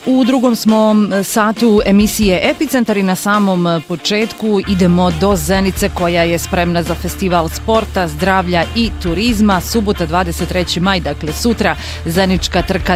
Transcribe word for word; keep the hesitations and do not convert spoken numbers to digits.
U drugom smo satu emisije Epicentar i na samom početku idemo do Zenice koja je spremna za festival sporta, zdravlja i turizma. Subota dvadeset treći maj, dakle sutra, Zenička trka